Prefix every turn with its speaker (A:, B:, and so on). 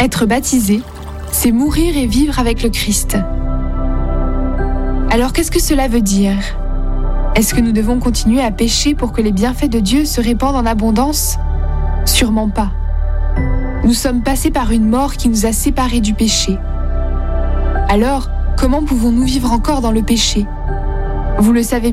A: Être baptisé, c'est mourir et vivre avec le Christ. Alors qu'est-ce que cela veut dire ? Est-ce que nous devons continuer à pécher pour que les bienfaits de Dieu se répandent en abondance ? Sûrement pas. Nous sommes passés par une mort qui nous a séparés du péché. Alors, comment pouvons-nous vivre encore dans le péché ? Vous le savez